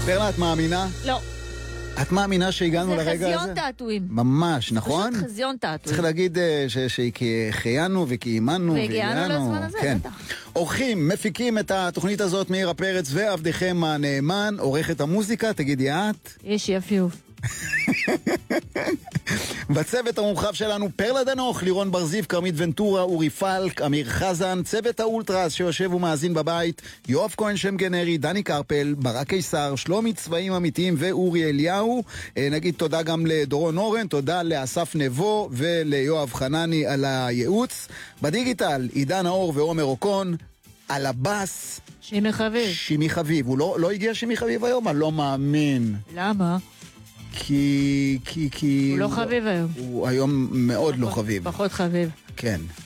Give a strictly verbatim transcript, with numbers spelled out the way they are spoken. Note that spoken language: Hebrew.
פרלה, את מאמינה? לא. את מאמינה שהגענו לרגע הזה? זה חזיון תעתועים. ממש, נכון? פשוט חזיון תעתועים. צריך להגיד שחיינו וכיימנו והגיענו לזמן הזה, כן. בטח. עורכים, מפיקים את התוכנית הזאת מאירה פרץ ועבדכם הנאמן, עורכת המוזיקה, תגידי את? יש יפיוף. בצוות המורחב שלנו פרלה דנוך, לירון ברזיף, קרמית ונטורה, אורי פלק, אמיר חזן, צוות האולטרס שיושב ומאזין בבית, יואב כהן שם גנרי, דני קרפל, ברק קיסר, שלומי צבעים אמיתיים ואורי אליהו. נגיד תודה גם לדורון אורן, תודה לאסף נבו וליואב חנני על הייעוץ. בדיגיטל עידן האור ועומר אוקון, על הבאס שימי חביב. שימי חביב. הוא לא, לא הגיע שימי חביב היום? אני לא מאמין. למה? כי... כי, כי... הוא לא חביב היום. הוא היום מאוד פחות, לא חביב. פחות חביב. כן.